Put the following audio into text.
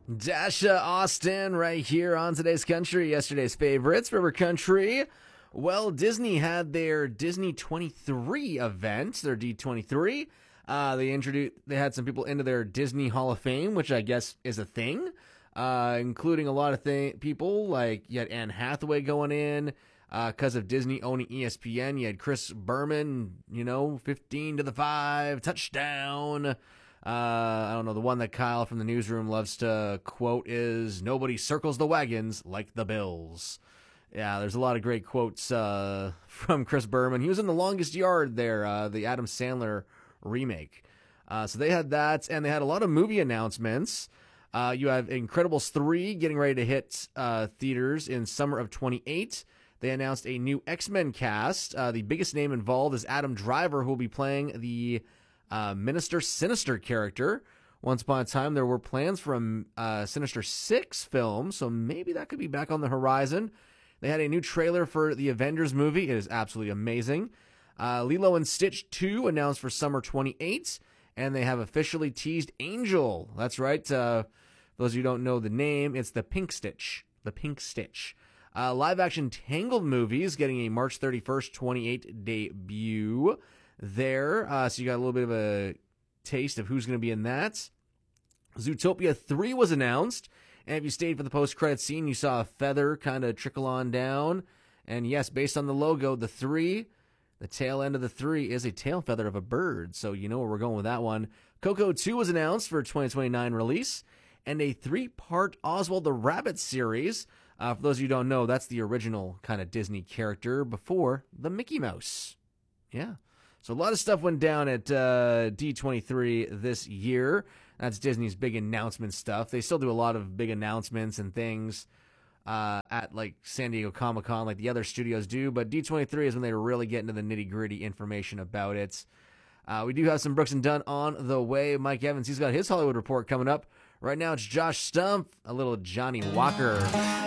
Dasha Austin right here on Today's Country, yesterday's favorites, River Country. Well, Disney had their Disney 23 event, their D23. They had some people into their Disney Hall of Fame, which I guess is a thing, including a lot of people like you had Anne Hathaway going in because of Disney owning ESPN. You had Chris Berman, 15 to the 5, touchdown. I don't know, the one that Kyle from the newsroom loves to quote is, "Nobody circles the wagons like the Bills." Yeah, there's a lot of great quotes from Chris Berman. He was in The Longest Yard there, the Adam Sandler remake. So they had that, and they had a lot of movie announcements. You have Incredibles 3 getting ready to hit theaters in summer of 28. They announced a new X-Men cast. The biggest name involved is Adam Driver, who will be playing the Minister Sinister character. Once upon a time, there were plans for a Sinister 6 film, so maybe that could be back on the horizon. They had a new trailer for the Avengers movie. It is absolutely amazing. Lilo and Stitch 2 announced for summer 28, and they have officially teased Angel. That's right. For those of you who don't know the name, it's the Pink Stitch. The Pink Stitch. Live-action Tangled movies getting a March 31st, 28 debut there. So you got a little bit of a taste of who's going to be in that. Zootopia 3 was announced, and if you stayed for the post-credit scene, you saw a feather kind of trickle on down. And yes, based on the logo, the tail end of the 3 is a tail feather of a bird, so you know where we're going with that one. Coco 2 was announced for 2029 release, and a 3-part Oswald the Rabbit series. For those of you who don't know, that's the original kind of Disney character before the Mickey Mouse. Yeah. So a lot of stuff went down at D23 this year. That's Disney's big announcement stuff. They still do a lot of big announcements and things at like San Diego Comic-Con like the other studios do, but D23 is when they really get into the nitty-gritty information about it. We do have some Brooks and Dunn on the way. Mike Evans, he's got his Hollywood Report coming up. Right now it's Josh Stumpf, a little Johnny Walker.